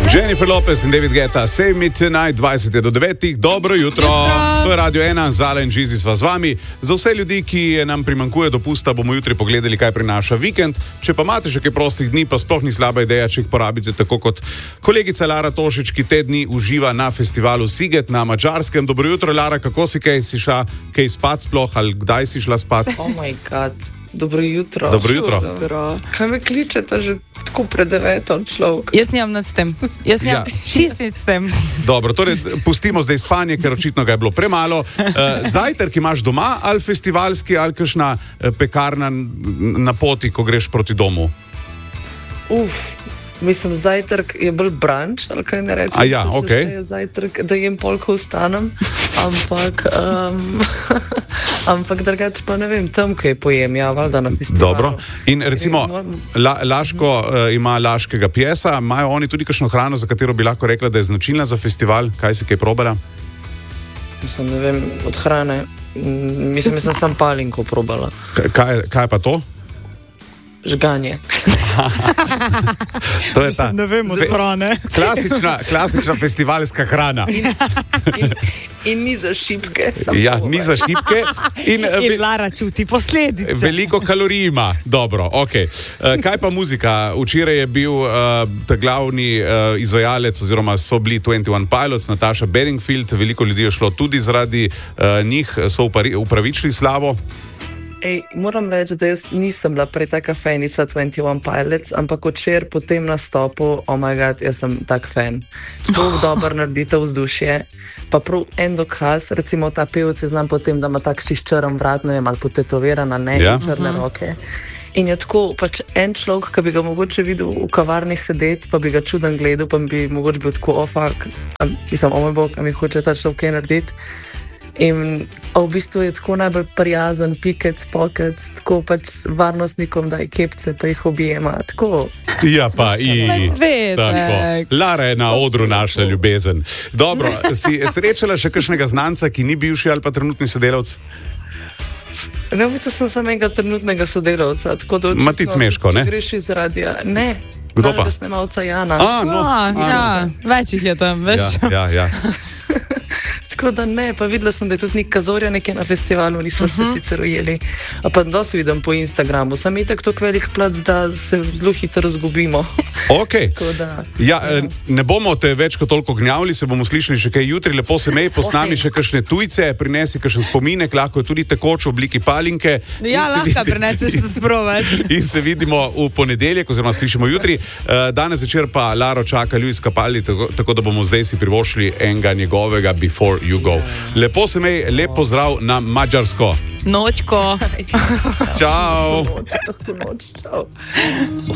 Jennifer Lopez in David Guetta, Save Me Tonight, 20 do 9. Dobro jutro. To je Radio 1, Zala in Žizi sva z vami. Za vse ljudi, ki nam primanjkuje dopusta, bomo jutri pogledali, kaj prinaša vikend. Če pa imate še kaj prostih dni, pa sploh ni slaba ideja, če jih porabite tako kot kolegica Lara Tošič, ki te dni uživa na festivalu Siget na Madžarskem. Dobro jutro, Lara, kako si kaj? Si šla kaj spat sploh ali kdaj si šla spat? Oh moj bog. Dobro jutro. Dobro jutro. Kaj me kličete že tako pred 9 človek? Jaz nimam nad tem. Jaz nimam čistit s tem. Dobro, torej pustimo zdaj spanje, ker očitno ga je bilo premalo. Zajtrk imaš doma ali festivalski ali kakšna pekarna na poti, ko greš proti domu? Mislim, zajtrk je bolj brunch, ali kaj ne rečem. Ja, okej. Je zajtrk, da jem pol, ko vstanem, ampak drugače pa ne vem, tam kaj pojem, ja, valjda na festivalu. Dobro, in recimo Laško ima laškega pjesa, imajo oni tudi kakšno hrano, za katero bi lahko rekla, da je značilna za festival, kaj si kaj probala? Mislim, ne vem, od hrane, mislim, sem palinko probala. Kaj je pa to? Žganje. To je ta. Ne vem, od hrane. Klasična festivalska hrana. In ni za šibke. Ja, ni za šibke. In Lara čuti posledice. Veliko kalorij ima. Dobro, okej. Kaj pa muzika? Včeraj je bil glavni izvajalec, oziroma so bili 21 Pilots, Nataša Bedingfield. Veliko ljudi je šlo tudi zaradi njih, so upravičili slavo. Moram reči, da jaz nisem bila prej taka fanica 21 Pilots, ampak včeraj po tem nastopu, oh my god, jaz sem tak fan. Tako dobro naredite vzdušje. Pa prav en dokaz, recimo ta pevec je znam po tem, da ima tak črn vrat, ne vem, ali potetoviran, ali ne, in črne roke. In je tako, pač en človek, ki bi ga mogoče videl v kavarni sedeti, pa bi ga čuden gledal, pa bi mogoče bil tako, mislim, oh moj bog, a mi hoče ta človek kaj narediti. In v bistvu je tako najbolj prijazen, pikec, pokec, tako pač varnostnikom daj kepce, pa jih objema, tako. Ja, pa tako. Lara je na odru naša ljubezen. Dobro, si srečala še kakšnega znanca, ki ni bivši ali pa trenutni sodelavc? Ne, v bistvu sem samega trenutnega sodelavca, tako da Matic Meško, ne? Če greš iz radia, ne. Kdo pa? Da snemalca Jana. Več jih je tam, veš. Ja. Tako da ne, pa videla sem, da je tudi nek Kazorja nekje na festivalu, nismo se sicer ujeli. A pa dosti vidim po Instagramu, sam je tako velik plac, da se zelo hitro zgubimo. Ok, ne bomo te več kot toliko gnjavili, se bomo slišali še kaj jutri, lepo se mej, posnami še kakšne tujce, prinesi kakšen spominek, lahko je tudi tekoč v obliki palinke. Ja, lahko prineseš se sprovat. In se vidimo v ponedeljek, oziroma slišimo jutri. Danes večer pa Laro čaka Luis Capaldi, tako da bomo zdaj si privoščili enega njegovega Before You Go. Lepo se mej, lep pozdrav na Madžarsko. Nočko. Čau. Noč, čau.